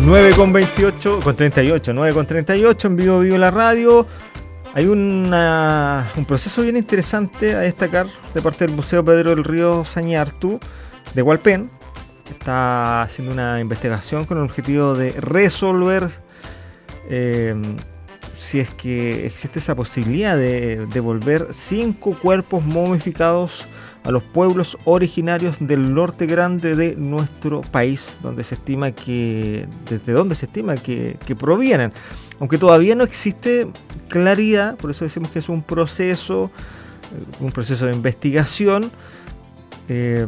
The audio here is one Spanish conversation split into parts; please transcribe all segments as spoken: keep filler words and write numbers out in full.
nueve con veintiocho, con treinta y ocho, nueve con treinta y ocho en vivo, vivo la radio. Hay una, un proceso bien interesante a destacar de parte del Museo Pedro del Río Sañartu de Hualpén. Está haciendo una investigación con el objetivo de resolver eh, si es que existe esa posibilidad de devolver cinco cuerpos momificados a los pueblos originarios del norte grande de nuestro país, donde se estima que, desde donde se estima que, que provienen. Aunque todavía no existe claridad, por eso decimos que es un proceso, un proceso de investigación eh,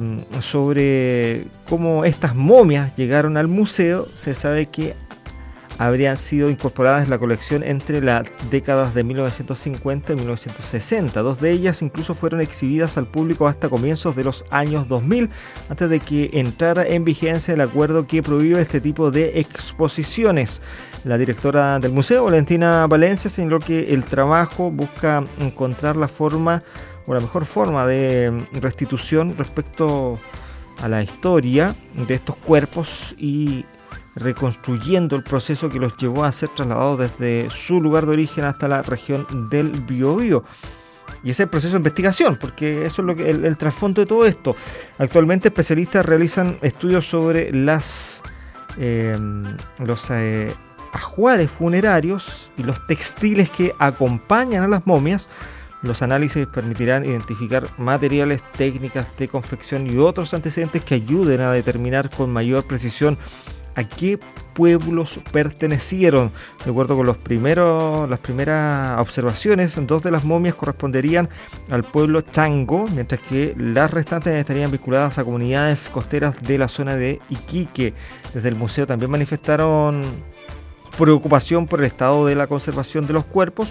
sobre cómo estas momias llegaron al museo. Se sabe que habrían sido incorporadas en la colección entre las décadas de mil novecientos cincuenta y mil novecientos sesenta. Dos de ellas incluso fueron exhibidas al público hasta comienzos de los años dos mil, antes de que entrara en vigencia el acuerdo que prohíbe este tipo de exposiciones. La directora del museo, Valentina Valencia, señaló que el trabajo busca encontrar la forma o la mejor forma de restitución respecto a la historia de estos cuerpos y reconstruyendo el proceso que los llevó a ser trasladados desde su lugar de origen hasta la región del Biobío. Y ese es el proceso de investigación, porque eso es lo que el, el trasfondo de todo esto. Actualmente especialistas realizan estudios sobre las eh, los eh, ajuares funerarios y los textiles que acompañan a las momias. Los análisis permitirán identificar materiales, técnicas de confección y otros antecedentes que ayuden a determinar con mayor precisión a qué pueblos pertenecieron. De acuerdo con los primeros, las primeras observaciones, dos de las momias corresponderían al pueblo Chango, mientras que las restantes estarían vinculadas a comunidades costeras de la zona de Iquique. Desde el museo también manifestaron preocupación por el estado de la conservación de los cuerpos.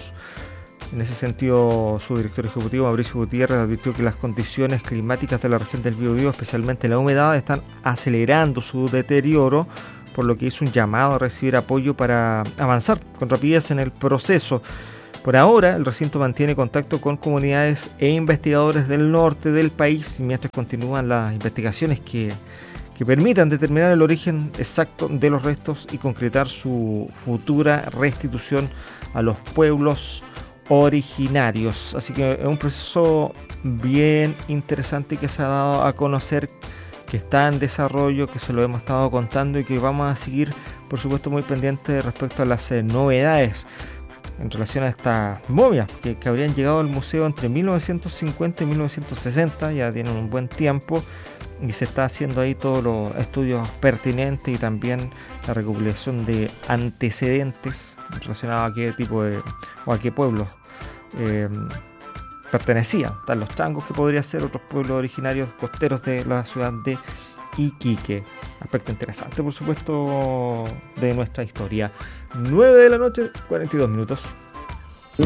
En ese sentido, su director ejecutivo, Mauricio Gutiérrez, advirtió que las condiciones climáticas de la región del Biobío, especialmente la humedad, están acelerando su deterioro, por lo que hizo un llamado a recibir apoyo para avanzar con rapidez en el proceso. Por ahora, el recinto mantiene contacto con comunidades e investigadores del norte del país, mientras continúan las investigaciones que, que permitan determinar el origen exacto de los restos y concretar su futura restitución a los pueblos originarios. Así que es un proceso bien interesante que se ha dado a conocer, que está en desarrollo, que se lo hemos estado contando y que vamos a seguir, por supuesto, muy pendientes respecto a las eh, novedades en relación a estas momias que, que habrían llegado al museo entre mil novecientos cincuenta y mil novecientos sesenta. Ya tienen un buen tiempo y se está haciendo ahí todos los estudios pertinentes y también la recopilación de antecedentes relacionados a qué tipo de o a qué pueblos eh, pertenecían. Están los changos, que podría ser otros pueblos originarios costeros de la ciudad de Iquique. Aspecto interesante, por supuesto, de nuestra historia. nueve de la noche, cuarenta y dos minutos.